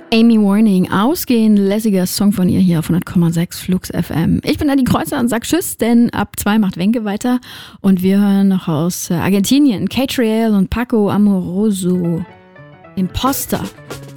Amy Warning, ausgehend lässiger Song von ihr hier auf 100,6 Flux FM. Ich bin Adi Kreuzer und sag Tschüss, denn ab 2 macht Wenke weiter. Und wir hören noch aus Argentinien Catriel und Paco Amoroso, Imposter.